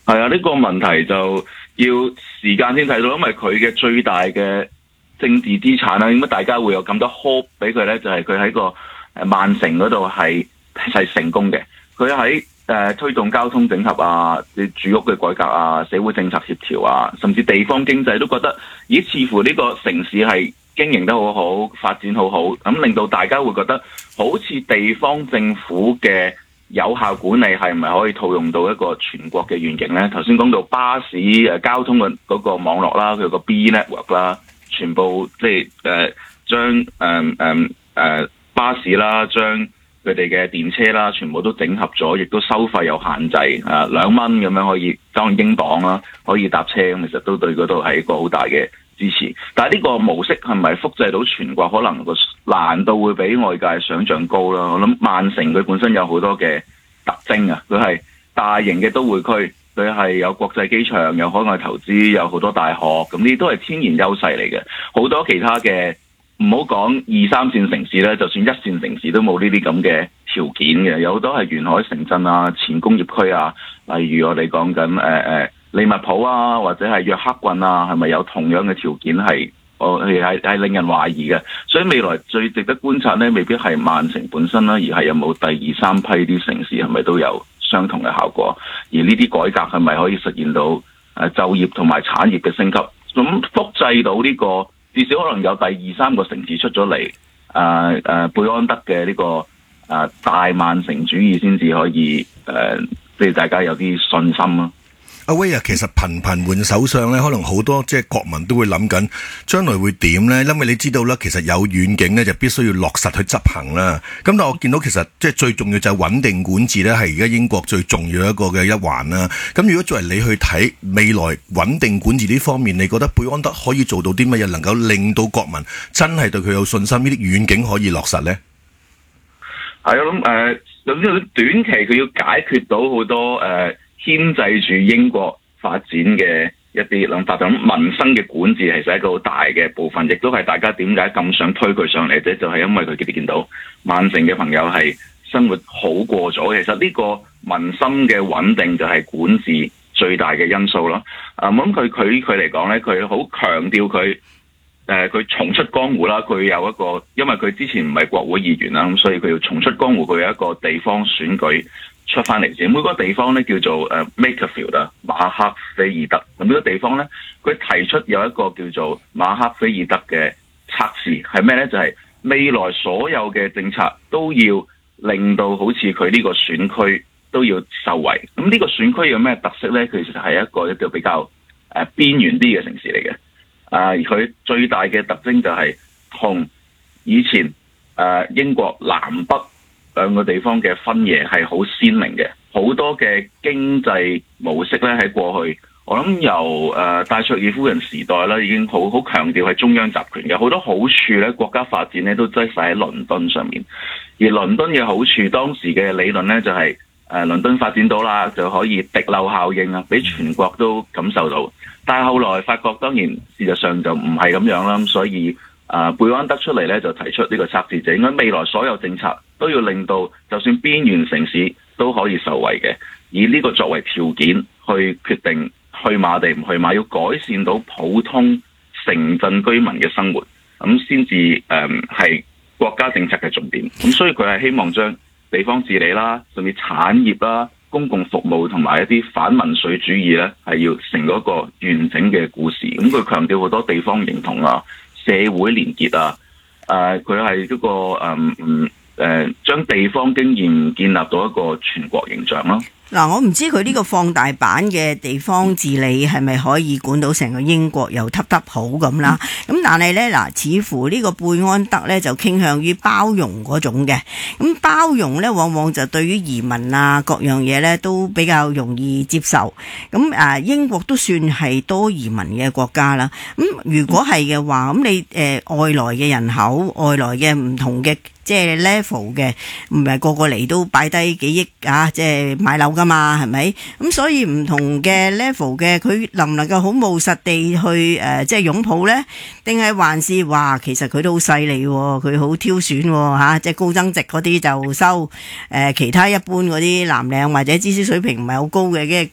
係啊，呢個問題就要時間先睇到，因為佢嘅最大嘅政治資產啦，點解大家會有咁多 hope 俾佢咧？就係佢喺個曼城嗰度係成功嘅。佢喺推動交通整合啊、住屋嘅改革啊、社會政策協調啊，甚至地方經濟都覺得，咦，似乎呢個城市係經營得好好，發展好好，咁令到大家會覺得好似地方政府嘅有效管理係咪可以套用到一個全國嘅願景呢？頭先講到巴士交通嘅嗰個網絡啦，佢個 B network 啦，全部即係將巴士啦，將佢哋嘅電車啦，全部都整合咗，亦都收費有限制，2蚊咁樣可以當英鎊啦，可以搭車，咁其實都對嗰度係一個好大嘅支持。但係呢個模式係咪複製到全國，可能個難度會比外界想象高啦。我諗曼城佢本身有好多嘅特徵啊，佢係大型嘅都會區，佢係有國際機場，有海外投資，有好多大學，咁呢啲都係天然優勢嚟嘅。好多其他嘅唔好講2、3線城市咧，就算1線城市都冇呢啲咁嘅條件嘅。有好多係沿海城鎮啊、前工業區啊，例如我哋講緊利物浦啊，或者係約克郡啊，係咪有同樣嘅條件係令人懷疑嘅？所以未來最值得觀察呢，未必係曼城本身啦，而係有冇第2、3批啲城市係咪都有相同嘅效果？而呢啲改革係咪可以實現到就業同埋產業嘅升級？咁複製到呢個，至少可能有第2、3個城市出咗嚟，貝安德嘅呢個大曼城主義先至可以俾大家有啲信心咯。 阿威啊，其實頻換首相咧，可能好多即係國民都會諗緊將來會點咧，因為你知道啦，其實有遠景咧就必須要落實去執行啦。咁但係我見到其實即係最重要就係穩定管治咧，係而家英國最重要一個嘅一環啦。咁如果作為你去睇未來穩定管治呢方面，你覺得貝安德可以做到啲乜嘢，能夠令到國民真係對佢有信心，呢啲遠景可以落實咧？ 係我諗短期佢要解決到好多牽制住英國發展嘅一啲諗法，咁民生嘅管治其實係一個好大嘅部分，亦都係大家點解咁想推佢上嚟啫？就係因為佢哋見到曼城嘅朋友係生活好過咗。其實呢個民生嘅穩定就係管治最大嘅因素咯。咁佢嚟講咧，佢好強調佢重出江湖啦。佢有一個，因為佢之前唔係國會議員啦，咁所以佢要重出江湖。佢有一個地方選舉出翻嚟先，每個地方咧叫做Makerfield 啊，馬克菲爾德。咁呢個地方咧，佢提出有一個叫做馬克菲爾德嘅測試，係咩咧？就係未來所有嘅政策都要令到好似佢呢個選區都要受惠。咁呢個選區有咩特色咧？其實係一個比較邊緣啲嘅城市嚟嘅。而佢最大嘅特徵就係同以前英國南北兩個地方嘅分野係好鮮明嘅。好多嘅經濟模式咧，喺過去，我諗由戴卓爾夫人時代啦，已經好強調係中央集權嘅。好多好處咧，國家發展咧都擠晒喺倫敦上面。而倫敦嘅好處，當時嘅理論咧就係倫敦發展到啦，就可以滴漏效應啊，俾全國都感受到。但係後來發覺，當然事實上就唔係咁樣啦。咁所以貝安德出嚟咧就提出呢個測試，就應該未來所有政策都要令到就算邊緣城市都可以受惠嘅，以呢個作為條件去決定去馬定唔去馬，要改善到普通城鎮居民嘅生活，咁先至係國家政策嘅重點。咁所以佢係希望將地方治理啦，甚至產業啦、公共服務同埋一啲反民粹主義咧，係要成嗰個完整嘅故事。咁佢強調好多地方認同啊、社會連結啊，佢係一個將地方經驗建立到一個全國形象咯。 嗱，我唔知佢呢個放大版嘅地方治理係咪可以管到成個英國又揼好咁啦？咁但係咧，似乎呢個貝安德咧就傾向於包容嗰種嘅。咁包容咧，往往就對於移民啊各樣嘢咧都比較容易接受。咁英國都算係多移民嘅國家啦。咁如果係嘅話，咁你外來嘅人口、外來嘅唔同嘅即係 level 嘅，唔係個個嚟都擺低幾億即係買樓噶嘛，係咪？咁所以唔同嘅 level 嘅，佢能唔能夠好務實地去即係擁抱咧？定係還是話其實佢都好犀利，佢好挑選即係高增值嗰啲就收，其他一般嗰啲藍領或者知識水平唔係好高嘅，